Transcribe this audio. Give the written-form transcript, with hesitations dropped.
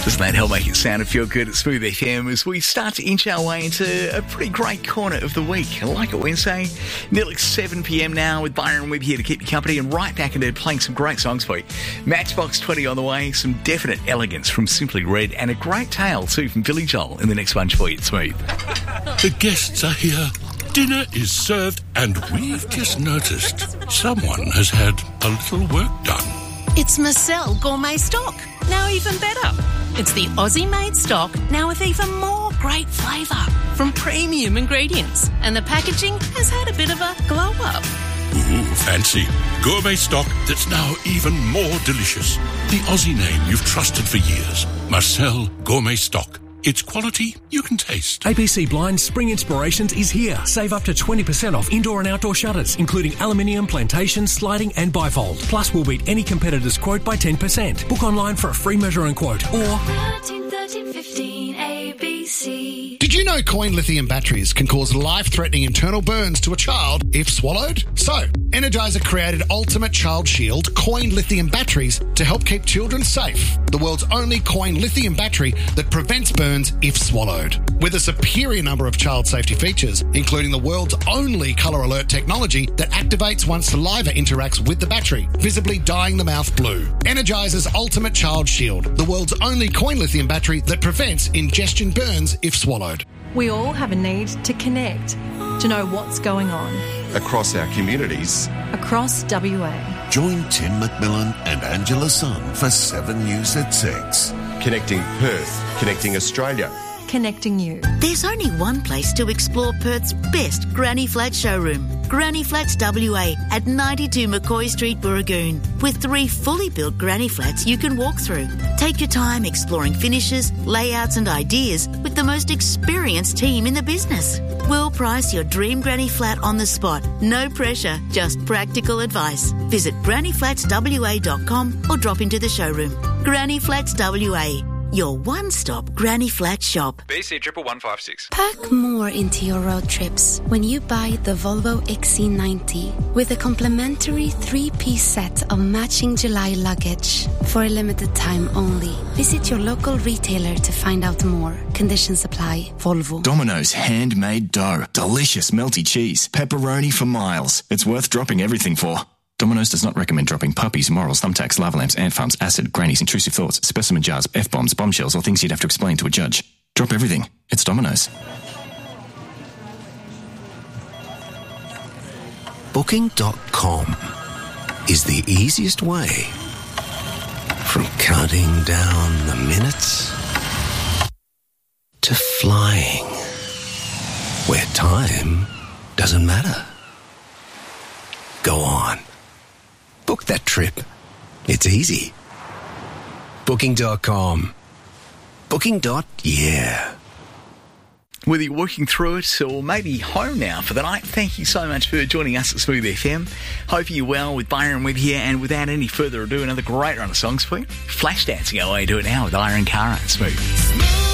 Doesn't that help make it sound and feel good at Smooth FM as we start to inch our way into a pretty great corner of the week? I like it Wednesday, nearly 7 p.m. now with Byron Webb here to keep you company and right back into playing some great songs for you. Matchbox 20 on the way, some definite elegance from Simply Red and a great tale too from Billy Joel in the next bunch for you at Smooth. The guests are here. Dinner is served and we've just noticed someone has had a little work done. It's Marcel Gourmet Stock, now even better. It's the Aussie-made stock, now with even more great flavour from premium ingredients. And the packaging has had a bit of a glow-up. Ooh, fancy. Gourmet stock that's now even more delicious. The Aussie name you've trusted for years. Marcel Gourmet Stock. It's quality you can taste. ABC Blinds Spring Inspirations is here. Save up to 20% off indoor and outdoor shutters, including aluminium, plantation, sliding and bifold. Plus, we'll beat any competitor's quote by 10%. Book online for a free measure and quote or 1315 ABC. Did you know coin lithium batteries can cause life-threatening internal burns to a child if swallowed? So, Energizer created Ultimate Child Shield coin lithium batteries to help keep children safe. The world's only coin lithium battery that prevents burns if swallowed. With a superior number of child safety features, including the world's only colour alert technology that activates once saliva interacts with the battery, visibly dyeing the mouth blue. Energizer's Ultimate Child Shield, the world's only coin lithium battery that prevents ingestion burns if swallowed. We all have a need to connect, to know what's going on. Across our communities. Across WA. Join Tim McMillan and Angela Sun for 7 News at 6. Connecting Perth, connecting Australia. Connecting you. There's only one place to explore Perth's best Granny Flat showroom. Granny Flats WA at 92 McCoy Street, Burragoon. With 3 fully built Granny Flats you can walk through. Take your time exploring finishes, layouts and ideas with the most experienced team in the business. We'll price your dream Granny Flat on the spot. No pressure, just practical advice. Visit grannyflatswa.com or drop into the showroom. Granny Flats WA. Your one-stop Granny Flat shop. BC 11156. Pack more into your road trips when you buy the Volvo XC90 with a complimentary 3-piece set of matching July luggage for a limited time only. Visit your local retailer to find out more. Conditions apply. Volvo. Domino's handmade dough. Delicious melty cheese. Pepperoni for miles. It's worth dropping everything for. Domino's does not recommend dropping puppies, morals, thumbtacks, lava lamps, ant farms, acid, grannies, intrusive thoughts, specimen jars, F-bombs, bombshells, or things you'd have to explain to a judge. Drop everything. It's Domino's. Booking.com is the easiest way from counting down the minutes to flying where time doesn't matter. Go on. Book that trip. It's easy. Booking.com. Booking.yeah. Whether you're working through it or maybe home now for the night, thank you so much for joining us at Smooth FM. Hope you're well with Byron Webb here, and without any further ado, another great run of songs for you. Flash dancing our way to it now with Iron Cara at Smooth.